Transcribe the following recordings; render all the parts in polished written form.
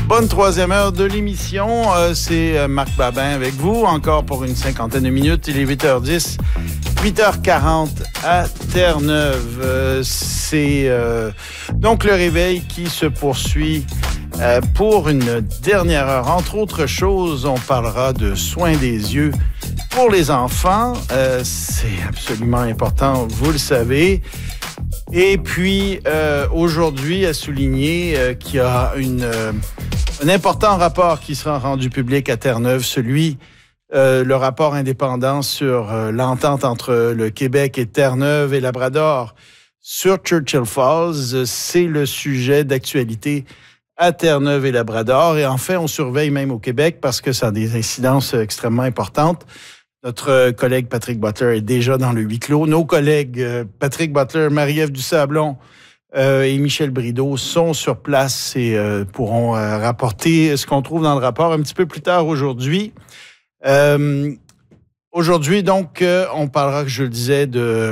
Bonne troisième heure de l'émission. C'est Marc Babin avec vous, encore pour une cinquantaine de minutes. Il est 8h10, 8h40 à Terre-Neuve. C'est donc le réveil qui se poursuit pour une dernière heure. Entre autres choses, on parlera de soins des yeux pour les enfants. C'est absolument important, vous le savez. Et puis, aujourd'hui, à souligner qu'il y a un important rapport qui sera rendu public à Terre-Neuve, le rapport indépendant sur l'entente entre le Québec et Terre-Neuve et Labrador sur Churchill Falls. C'est le sujet d'actualité à Terre-Neuve et Labrador. Et enfin, on surveille même au Québec parce que ça a des incidences extrêmement importantes. Notre collègue Patrick Butler est déjà dans le huis clos. Nos collègues Patrick Butler, Marie-Ève Dusablon et Michel Brideau sont sur place et pourront rapporter ce qu'on trouve dans le rapport un petit peu plus tard aujourd'hui. Aujourd'hui, donc, on parlera, je le disais,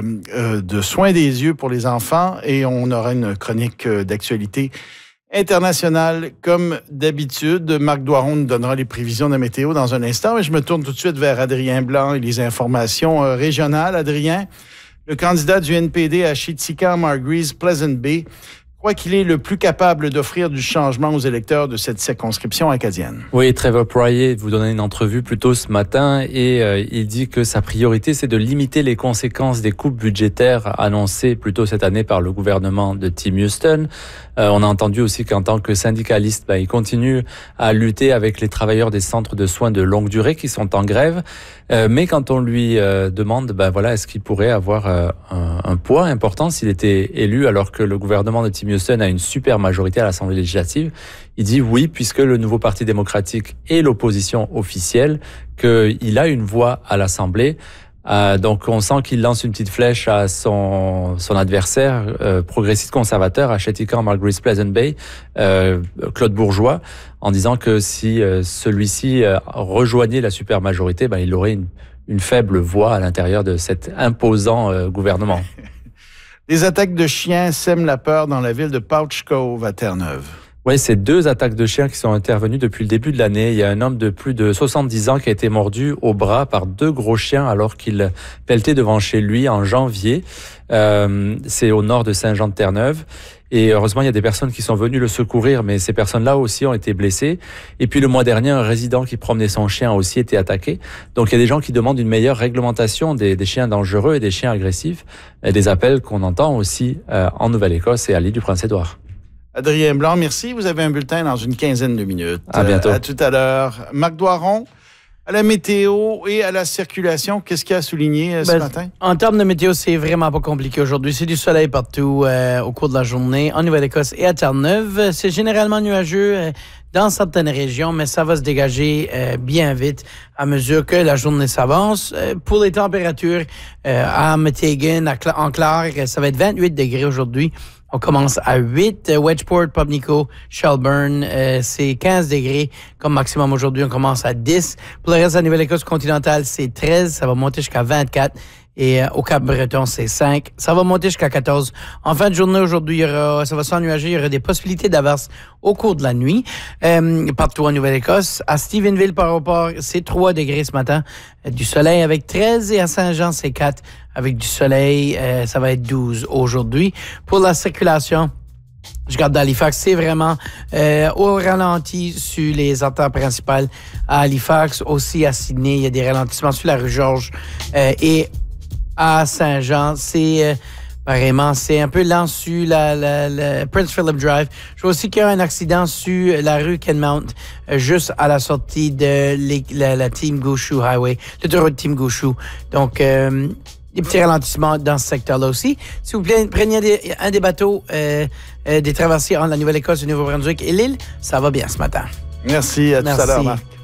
de soins des yeux pour les enfants et on aura une chronique d'actualité internationale comme d'habitude. Marc Doiron nous donnera les prévisions de la météo dans un instant, mais je me tourne tout de suite vers Adrien Blanc et les informations régionales. Adrien, le candidat du NPD à Chitika, Margreaves, Pleasant Bay, croit qu'il est le plus capable d'offrir du changement aux électeurs de cette circonscription acadienne. Oui, Trevor Poirier vous donnait une entrevue plus tôt ce matin et il dit que sa priorité, c'est de limiter les conséquences des coupes budgétaires annoncées plus tôt cette année par le gouvernement de Tim Houston. On a entendu aussi qu'en tant que syndicaliste, il continue à lutter avec les travailleurs des centres de soins de longue durée qui sont en grève. Mais quand on lui demande, est-ce qu'il pourrait avoir un poids important s'il était élu alors que le gouvernement de Tim Houston a une super majorité à l'Assemblée législative, il dit oui, puisque le nouveau Parti démocratique est l'opposition officielle, qu'il a une voix à l'Assemblée. Donc on sent qu'il lance une petite flèche à son adversaire progressiste conservateur à Chitika, Margreaves, Pleasant Bay, Claude Bourgeois, en disant que si celui-ci rejoignait la supermajorité, il aurait une faible voix à l'intérieur de cet imposant gouvernement. Des attaques de chiens sèment la peur dans la ville de Pouch Cove à Terre-Neuve. Oui, c'est 2 attaques de chiens qui sont intervenues depuis le début de l'année. Il y a un homme de plus de 70 ans qui a été mordu au bras par 2 gros chiens alors qu'il pelletait devant chez lui en janvier. C'est au nord de Saint-Jean-de-Terre-Neuve. Et heureusement, il y a des personnes qui sont venues le secourir, mais ces personnes-là aussi ont été blessées. Et puis le mois dernier, un résident qui promenait son chien a aussi été attaqué. Donc il y a des gens qui demandent une meilleure réglementation des chiens dangereux et des chiens agressifs. Et des appels qu'on entend aussi en Nouvelle-Écosse et à l'île du Prince-Édouard. Adrien Blanc, merci. Vous avez un bulletin dans une quinzaine de minutes. À bientôt. À tout à l'heure. Marc Doiron, à la météo et à la circulation, qu'est-ce qu'il y a à souligner ce matin? En termes de météo, c'est vraiment pas compliqué aujourd'hui. C'est du soleil partout au cours de la journée en Nouvelle-Écosse et à Terre-Neuve. C'est généralement nuageux dans certaines régions, mais ça va se dégager bien vite à mesure que la journée s'avance. Pour les températures, à Metighan, en Clark, ça va être 28 degrés aujourd'hui. On commence à 8. Wedgeport, Pubnico, Shelburne, c'est 15 degrés comme maximum aujourd'hui. On commence à 10. Pour le reste de la Nouvelle-Écosse continentale, c'est 13. Ça va monter jusqu'à 24. Et au Cap-Breton, c'est 5. Ça va monter jusqu'à 14. En fin de journée, aujourd'hui, ça va s'ennuager. Il y aura des possibilités d'averses au cours de la nuit. Partout en Nouvelle-Écosse. À Stephenville, par rapport, c'est 3 degrés ce matin. Du soleil avec 13. Et à Saint-Jean, c'est 4 avec du soleil. Ça va être 12 aujourd'hui. Pour la circulation, je regarde d'Halifax, c'est vraiment au ralenti sur les artères principales à Halifax. Aussi à Sydney, il y a des ralentissements sur la rue Georges et à Saint-Jean, c'est vraiment, c'est un peu lent sur la Prince Philip Drive. Je vois aussi qu'il y a un accident sur la rue Kenmount, juste à la sortie de la Team Gouchou Highway, l'autoroute Team Gouchou. Donc, des petits ralentissements dans ce secteur-là aussi. S'il vous plaît, prenez un des bateaux des traversées entre la Nouvelle-Écosse, le Nouveau-Brunswick et l'île. Ça va bien ce matin. Merci. À tout à l'heure, Marc.